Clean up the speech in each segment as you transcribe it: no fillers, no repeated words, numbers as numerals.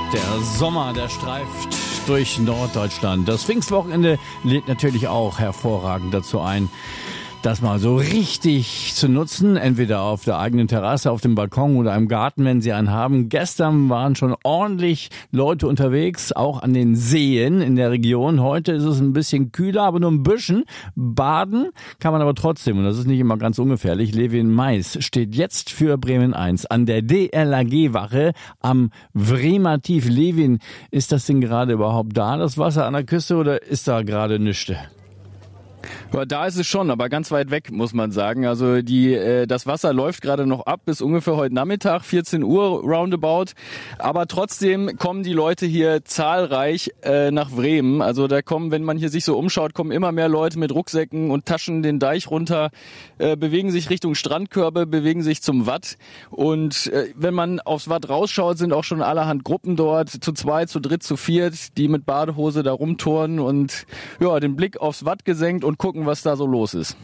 Der Sommer, der streift durch Norddeutschland. Das Pfingstwochenende lädt natürlich auch hervorragend dazu ein, das mal so richtig zu nutzen, entweder auf der eigenen Terrasse, auf dem Balkon oder im Garten, wenn Sie einen haben. Gestern waren schon ordentlich Leute unterwegs, auch an den Seen in der Region. Heute ist es ein bisschen kühler, aber nur ein bisschen. Baden kann man aber trotzdem, und das ist nicht immer ganz ungefährlich. Levin Mais steht jetzt für Bremen 1 an der DLRG-Wache am Vreemer Tief. Levin, ist das denn gerade überhaupt da, das Wasser an der Küste, oder ist da gerade nichts? Ja, da ist es schon, aber ganz weit weg, muss man sagen. Also das Wasser läuft gerade noch ab bis ungefähr heute Nachmittag, 14 Uhr roundabout. Aber trotzdem kommen die Leute hier zahlreich nach Bremen. Also da kommen, wenn man hier sich so umschaut, kommen immer mehr Leute mit Rucksäcken und Taschen den Deich runter, bewegen sich Richtung Strandkörbe, bewegen sich zum Watt. Und wenn man aufs Watt rausschaut, sind auch schon allerhand Gruppen dort, zu zweit, zu dritt, zu viert, die mit Badehose da rumturnen und ja, den Blick aufs Watt gesenkt und gucken, was da so los ist.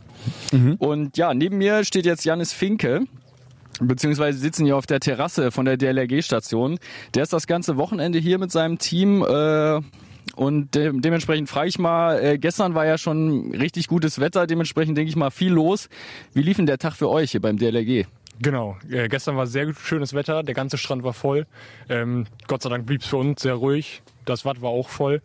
Und ja, neben mir steht jetzt Jannis Finke, beziehungsweise sitzen hier auf der Terrasse von der DLRG-Station. Der ist das ganze Wochenende hier mit seinem Team und dementsprechend frage ich mal, gestern war ja schon richtig gutes Wetter, dementsprechend denke ich mal viel los. Wie lief denn der Tag für euch hier beim DLRG? Genau, gestern war sehr schönes Wetter, der ganze Strand war voll. Gott sei Dank blieb es für uns sehr ruhig, das Watt war auch voll,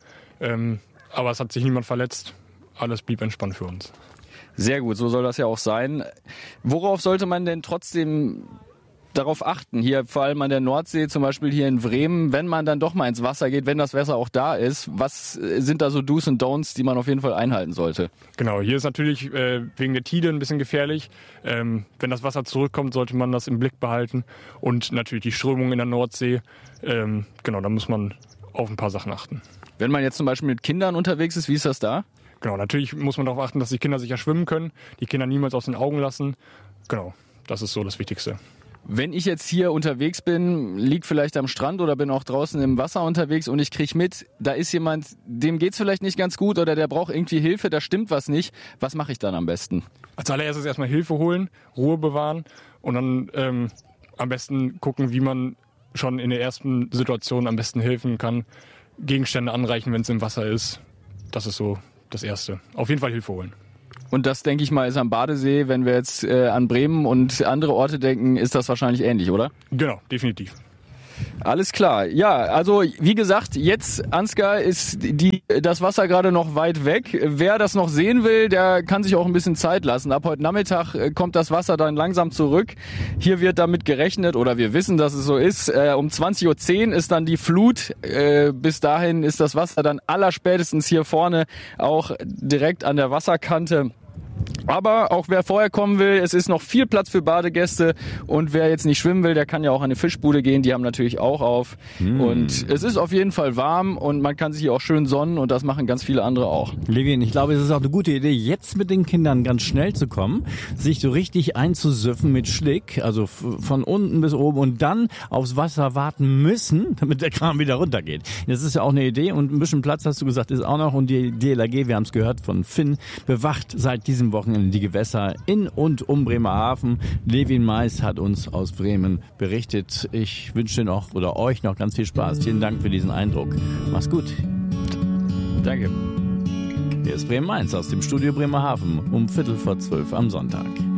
aber es hat sich niemand verletzt. Alles blieb entspannt für uns. Sehr gut, so soll das ja auch sein. Worauf sollte man denn trotzdem darauf achten? Hier vor allem an der Nordsee, zum Beispiel hier in Bremen, wenn man dann doch mal ins Wasser geht, wenn das Wasser auch da ist. Was sind da so Do's und Don'ts, die man auf jeden Fall einhalten sollte? Genau, hier ist natürlich wegen der Tide ein bisschen gefährlich. Wenn das Wasser zurückkommt, sollte man das im Blick behalten. Und natürlich die Strömung in der Nordsee. Genau, da muss man auf ein paar Sachen achten. Wenn man jetzt zum Beispiel mit Kindern unterwegs ist, wie ist das da? Genau, natürlich muss man darauf achten, dass die Kinder sicher schwimmen können, die Kinder niemals aus den Augen lassen. Genau, das ist so das Wichtigste. Wenn ich jetzt hier unterwegs bin, lieg vielleicht am Strand oder bin auch draußen im Wasser unterwegs und ich kriege mit, da ist jemand, dem geht's vielleicht nicht ganz gut oder der braucht irgendwie Hilfe, da stimmt was nicht. Was mache ich dann am besten? Als allererstes erstmal Hilfe holen, Ruhe bewahren und dann am besten gucken, wie man schon in der ersten Situation am besten helfen kann. Gegenstände anreichen, wenn es im Wasser ist. Das ist so das Erste. Auf jeden Fall Hilfe holen. Und das, denke ich mal, ist am Badesee, wenn wir jetzt an Bremen und andere Orte denken, ist das wahrscheinlich ähnlich, oder? Genau, definitiv. Alles klar. Ja, also wie gesagt, jetzt, Ansgar, ist das Wasser gerade noch weit weg. Wer das noch sehen will, der kann sich auch ein bisschen Zeit lassen. Ab heute Nachmittag kommt das Wasser dann langsam zurück. Hier wird damit gerechnet, oder wir wissen, dass es so ist. Um 20.10 Uhr ist dann die Flut. Bis dahin ist das Wasser dann allerspätestens hier vorne auch direkt an der Wasserkante. Aber auch wer vorher kommen will, es ist noch viel Platz für Badegäste und wer jetzt nicht schwimmen will, der kann ja auch an eine Fischbude gehen, die haben natürlich auch auf. Und es ist auf jeden Fall warm und man kann sich hier auch schön sonnen und das machen ganz viele andere auch. Levin, ich glaube, es ist auch eine gute Idee, jetzt mit den Kindern ganz schnell zu kommen, sich so richtig einzusüffen mit Schlick, also von unten bis oben und dann aufs Wasser warten müssen, damit der Kram wieder runtergeht. Das ist ja auch eine Idee und ein bisschen Platz, hast du gesagt, ist auch noch und die DLRG, wir haben es gehört von Finn, bewacht seit diesem Wochenende die Gewässer in und um Bremerhaven. Levin Mais hat uns aus Bremen berichtet. Ich wünsche noch oder euch noch ganz viel Spaß. Vielen Dank für diesen Eindruck. Mach's gut. Danke. Hier ist Bremen 1 aus dem Studio Bremerhaven um 11:45 am Sonntag.